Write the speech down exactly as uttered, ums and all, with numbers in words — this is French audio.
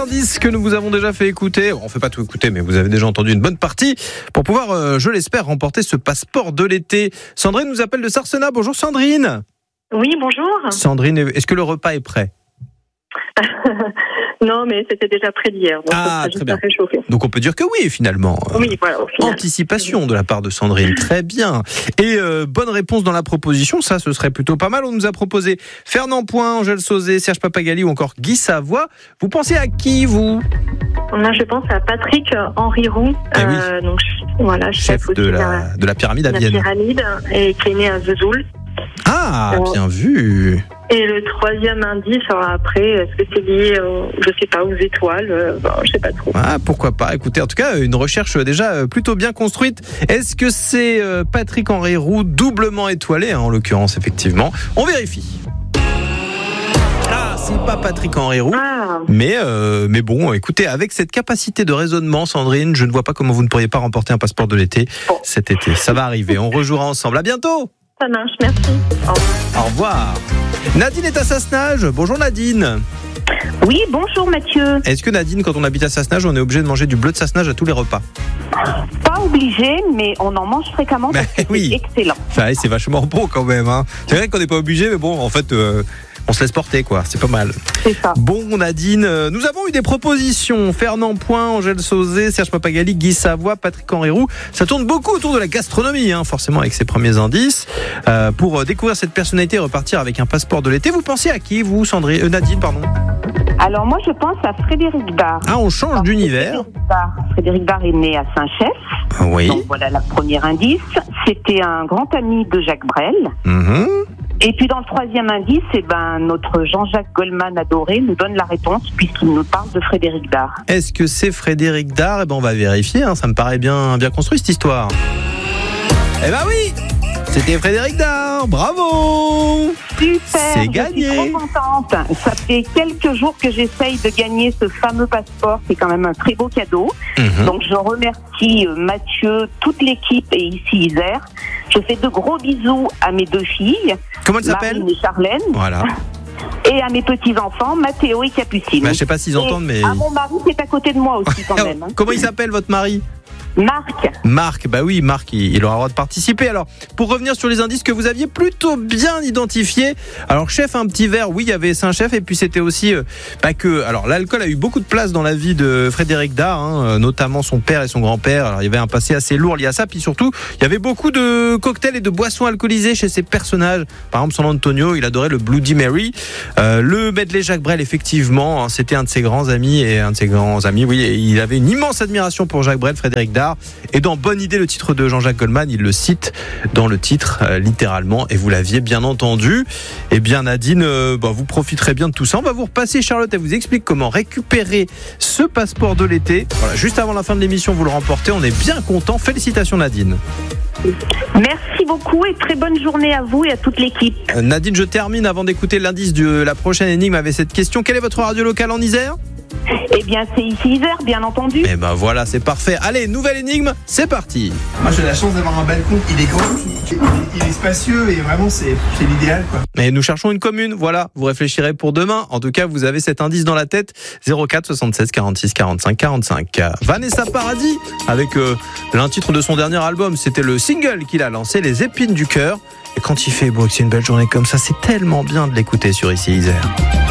indices que nous vous avons déjà fait écouter. On ne fait pas tout écouter, mais vous avez déjà entendu une bonne partie pour pouvoir, euh, je l'espère, remporter ce passeport de l'été. Sandrine nous appelle de Sarcena. Bonjour Sandrine. Oui, bonjour. Sandrine, est-ce que le repas est prêt ? Non, mais c'était déjà prêt d'hier. Donc Ah, très bien. Réchauffé. Donc on peut dire que oui, finalement. Oui, voilà, au final. Anticipation de la part de Sandrine, très bien. Et euh, bonne réponse dans la proposition, ça ce serait plutôt pas mal. On nous a proposé Fernand Point, Angèle Sauzet, Serge Papagali ou encore Guy Savoie. Vous pensez à qui, vous ? Moi, je pense à Patrick Henri Roux, Eh oui. euh, donc voilà, Chef chef de aussi la, de la pyramide de à la Vienne. pyramide, et qui est né à Vesoul. Ah, Euh, bien vu. Et le troisième indice, alors après, est-ce que c'est lié, aux, je sais pas, aux étoiles euh, bon, je sais pas trop. Ah, pourquoi pas. Écoutez, en tout cas, une recherche déjà plutôt bien construite. Est-ce que c'est euh, Patrick Henri Roux, doublement étoilé, hein, en l'occurrence, effectivement ? On vérifie. Ah, c'est pas Patrick Henri Roux. Ah, Mais, euh, mais bon, écoutez, avec cette capacité de raisonnement, Sandrine, je ne vois pas comment vous ne pourriez pas remporter un passeport de l'été Bon. cet été. Ça va arriver. On rejouera ensemble. À bientôt. ça marche, merci. Au revoir. Au revoir. Nadine est à Sassenage. Bonjour Nadine. Oui, bonjour Mathieu. Est-ce que Nadine, quand on habite à Sassenage, on est obligé de manger du bleu de Sassenage à tous les repas ? Pas obligé, mais on en mange fréquemment parce Mais que oui. c'est excellent. Enfin, c'est vachement beau quand même. Hein. C'est vrai qu'on n'est pas obligé, mais bon, en fait, euh, on se laisse porter, quoi. C'est pas mal. C'est ça. Bon, Nadine, euh, nous avons eu des propositions. Fernand Point, Angèle Sauzet, Serge Papagali, Guy Savoie, Patrick Henri Roux. Ça tourne beaucoup autour de la gastronomie, hein, forcément, avec ses premiers indices. Euh, pour euh, découvrir cette personnalité et repartir avec un passeport de l'été, vous pensez à qui, vous, Sandrine, euh, Nadine, pardon ? Alors moi je pense à Frédéric Dard. Ah, on change d'univers. Frédéric Dard. Frédéric Dard est né à Saint-Chef. Ah, oui. Donc voilà le premier indice. C'était un grand ami de Jacques Brel. Mhm. Et puis dans le troisième indice, eh ben, notre Jean-Jacques Goldman adoré nous donne la réponse puisqu'il nous parle de Frédéric Dard. Est-ce que c'est Frédéric Dard ? Eh ben, on va vérifier. Hein. Ça me paraît bien, bien construit, cette histoire. Eh ben oui, c'était Frédéric Dard. Bravo. Super, C'est je gagné. suis trop contente. Ça fait quelques jours que j'essaye de gagner ce fameux passeport. C'est quand même un très beau cadeau. Mhm. Donc je remercie euh, Mathieu, toute l'équipe et ici Isère. Je fais de gros bisous à mes deux filles, Comment elle s'appelle ? Marine et Charlène, Voilà. et à mes petits-enfants, Mathéo et Capucine. Bah, je sais pas s'ils Et entendent, mais... à mon mari qui est à côté de moi aussi quand même. hein. Comment il s'appelle, votre mari ? Marc, Marc, bah oui, Marc, il, il aura le droit de participer. Alors, pour revenir sur les indices que vous aviez plutôt bien identifiés. Alors, chef, un petit verre, oui, il y avait Saint-Chef, et puis c'était aussi euh, pas que. Alors, l'alcool a eu beaucoup de place dans la vie de Frédéric Dard, hein, notamment son père et son grand-père. Alors, il y avait un passé assez lourd lié à ça, puis surtout, il y avait beaucoup de cocktails et de boissons alcoolisées chez ses personnages. Par exemple, San Antonio, il adorait le Bloody Mary. Euh, le medley Jacques Brel, effectivement, hein, c'était un de ses grands amis, et un de ses grands amis, oui, et il avait une immense admiration pour Jacques Brel, Frédéric Dard. Et dans Bonne idée, le titre de Jean-Jacques Goldman, il le cite dans le titre, euh, littéralement, et vous l'aviez bien entendu. Eh bien, Nadine, euh, bah, vous profiterez bien de tout ça. On va vous repasser, Charlotte, elle vous explique comment récupérer ce passeport de l'été. Voilà, juste avant la fin de l'émission, vous le remportez. On est bien content. Félicitations, Nadine. merci beaucoup et très bonne journée à vous et à toute l'équipe. Euh, Nadine, je termine avant d'écouter l'indice de la prochaine énigme avec cette question. Quelle est votre radio locale en Isère ? Eh bien, c'est ici Isère, bien entendu. Eh ben voilà, c'est parfait. Allez, nouvelle énigme, c'est parti. Moi j'ai la chance d'avoir un balcon, il est grand, il, il- il est spacieux et vraiment c'est, c'est l'idéal quoi. Et nous cherchons une commune, voilà, vous réfléchirez pour demain. En tout cas, vous avez cet indice dans la tête, zéro quatre soixante-seize quarante-six quarante-cinq quarante-cinq. Vanessa Paradis, avec euh, l'un titre de son dernier album, c'était le single qu'il a lancé, Les Épines du Cœur. Et quand il fait beau, que c'est une belle journée comme ça, c'est tellement bien de l'écouter sur Ici Isère.